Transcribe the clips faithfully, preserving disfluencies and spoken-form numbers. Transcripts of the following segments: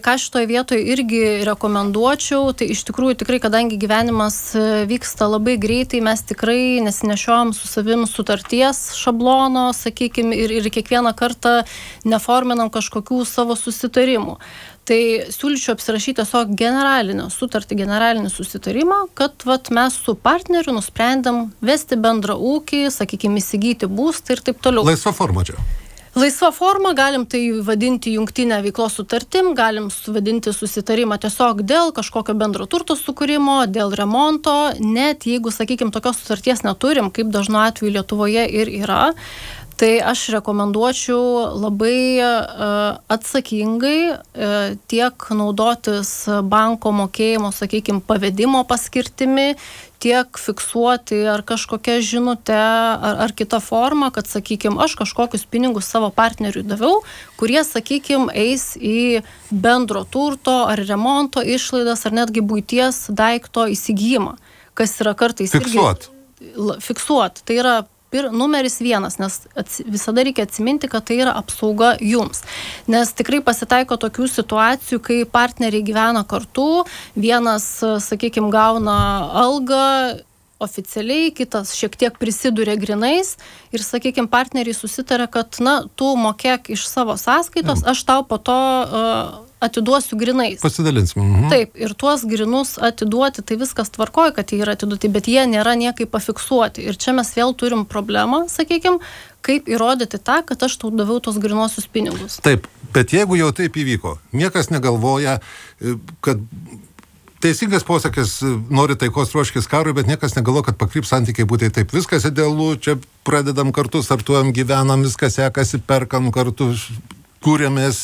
ką šitoje vietoje irgi rekomenduočiau, tai iš tikrųjų tikrai, kadangi gyvenimas vyksta labai greitai, mes tikrai nesinešiojam su savim sutarties šablono, sakykime, ir, ir kiekvieną kartą neforminam kažkokių savo susitarimų. Tai siūlyčiau apsirašyti tiesiog generalinę sutartį, generalinį susitarimą, kad vat, mes su partneriu nusprendėm vesti bendrą ūkį, sakykime, įsigyti būstą ir taip toliau. Laisva forma čia. Laisva forma, galim tai vadinti jungtinę veiklos sutartim, galim vadinti susitarimą tiesiog dėl kažkokio bendro turto sukūrimo, dėl remonto, net jeigu, sakykime, tokios sutarties neturim, kaip dažnu atveju Lietuvoje ir yra, tai aš rekomenduočiau labai uh, atsakingai uh, tiek naudotis banko mokėjimo, sakykime, pavedimo paskirtimi, tiek fiksuoti ar kažkokią žinutę, ar, ar kitą formą, kad, sakykime, aš kažkokius pinigus savo partneriui daviau, kurie, sakykime, eis į bendro turto ar remonto išlaidas, ar netgi buities daikto įsigijimą, kas yra kartais Fiksuot. irgi... Fiksuot. Tai yra ir numeris vienas, nes ats, visada reikia atsiminti, kad tai yra apsauga jums. Nes tikrai pasitaiko tokių situacijų, kai partneriai gyvena kartu, vienas, sakykime, gauna algą oficialiai, kitas šiek tiek prisiduria grinais ir, sakykime, partneriai susitarė, kad, na, tu mokėk iš savo sąskaitos, mm. aš tau po to uh, atiduosiu grinais. Pasidalinsime. Mhm. Taip, ir tuos grinus atiduoti, tai viskas tvarkoja, kad jie yra atiduoti, bet jie nėra niekaip pafiksuoti. Ir čia mes vėl turim problemą, sakykime, kaip įrodyti tą, kad aš tau daviau tos grinuosius pinigus. Taip, bet jeigu jau taip įvyko, niekas negalvoja, kad teisingas posakis, nori taikos ruoškis karui, bet niekas negalvoja, kad pakryps santykiai būtai taip. Viskas idealu, čia pradedam kartu, startuojam, gyvenam, viskas sekasi, perkam kartu, kūrėmės.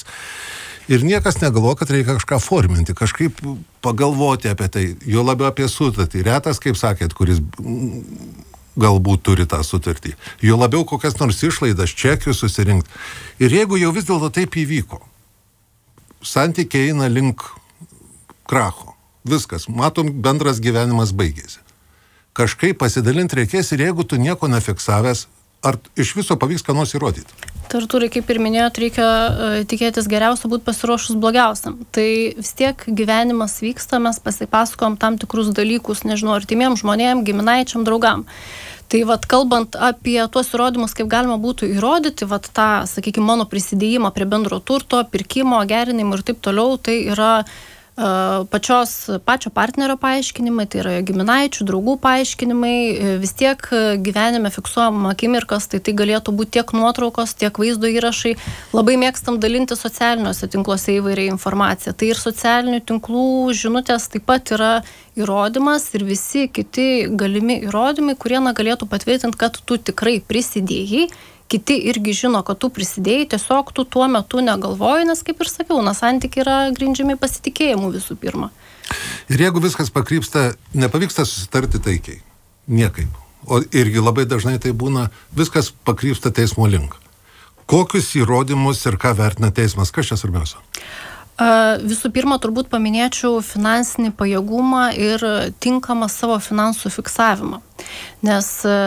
Ir niekas negalvoja, kad reikia kažką forminti, kažkaip pagalvoti apie tai, jo labiau apie sutartį. Retas, kaip sakėt, kuris galbūt turi tą sutartį. Jo labiau kokias nors išlaidas, čekius susirinkti. Ir jeigu jau vis dėlto taip įvyko, santykiai eina link kracho. Viskas, matom, bendras gyvenimas baigėsi. Kažkaip pasidalinti reikės ir jeigu tu nieko nefiksavęs, ar iš viso pavyks ką nors įrodyti? Artūrai, kaip ir minėjot, reikia uh, tikėtis geriausio, būti pasiruošus blogiausiam. Tai vis tiek gyvenimas vyksta, mes pasipasakojam tam tikrus dalykus, nežinau, artimiem žmonėm, giminaičiam, draugam. Tai vat, kalbant apie tuos įrodymus, kaip galima būtų įrodyti, vat, tą, sakykime, mano prisidėjimą prie bendro turto, pirkimo, gerinimo ir taip toliau, tai yra pačios, pačio partnerio paaiškinimai, tai yra giminaičių, draugų paaiškinimai, vis tiek gyvenime fiksuojam akimirkas, tai tai galėtų būti tiek nuotraukos, tiek vaizdo įrašai. Labai mėgstam dalinti socialiniuose tinkluose įvairiai informaciją. Tai ir socialinių tinklų žinutės taip pat yra įrodymas ir visi kiti galimi įrodymai, kurie na, galėtų patvirtinti, kad tu tikrai prisidėjai. Kiti irgi žino, kad tu prisidėjai, tiesiog tu tuo metu negalvoji, nes kaip ir sakiau, na, santykiai yra grindžiami pasitikėjimu visų pirma. Ir jeigu viskas pakrypsta, nepavyksta susitarti taikiai, niekaip, o irgi labai dažnai tai būna, viskas pakrypsta teismo link. Kokius įrodymus ir ką vertina teismas, kas čia svarbiausia? Visų pirma, turbūt paminėčiau finansinį pajėgumą ir tinkamą savo finansų fiksavimą, nes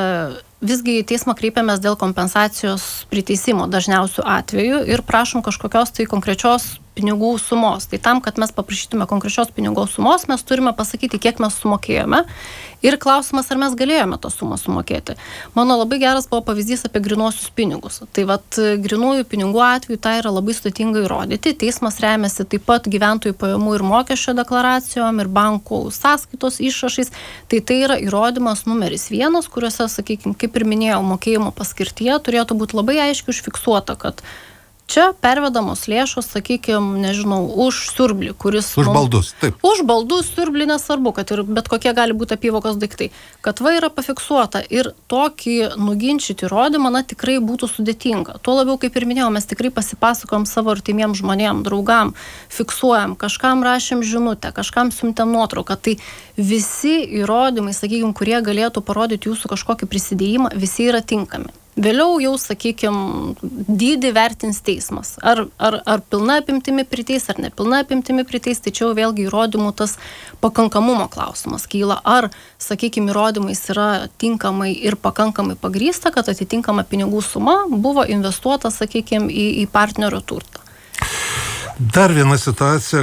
visgi į teismą kreipiamės dėl kompensacijos priteisimo dažniausių atveju ir prašom kažkokios tai konkrečios pinigų sumos. Tai tam, kad mes paprašytume konkrečios pinigų sumos, mes turime pasakyti, kiek mes sumokėjome ir klausimas, ar mes galėjome tą sumą sumokėti. Mano labai geras buvo pavyzdys apie grinuosius pinigus. Tai vat grinųjų pinigų atveju tai yra labai sudėtinga įrodyti. Teismas remiasi taip pat gyventojų pajamų ir mokesčio deklaracijom ir bankų sąskaitos išrašais. Tai tai yra įrodymas numeris vienas, kuriuose, sakykime, kaip ir minėjau, mokėjimo paskirtyje turėtų būti labai aiškiai užfiksuota, kad čia pervedamos lėšos, sakykime, nežinau, už siurblį, kuris... Už baldus, taip. Už baldus, siurblį nesvarbu, kad ir bet kokie gali būti apyvokos daiktai. Kad va yra pafiksuota ir tokį nuginčyti įrodymą, na, tikrai būtų sudėtinga. Tuo labiau, kaip ir minėjau, mes tikrai pasipasakojam savo artimiem žmonėm, draugam, fiksuojam, kažkam rašėm žinutę, kažkam siuntėm nuotrauką. Tai visi įrodymai, sakykime, kurie galėtų parodyti jūsų kažkokį prisidėjimą, visi yra tinkami. Vėliau jau, sakykime, dydį vertins teismas. Ar, ar, ar pilna apimtimi priteis, ar nepilna apimtimi priteis, tai čia jau vėlgi įrodymų tas pakankamumo klausimas kyla. Ar, sakykime, įrodymais yra tinkamai ir pakankamai pagrįsta, kad atitinkama pinigų suma buvo investuota, sakykime, į, į partnerio turtą. Dar viena situacija,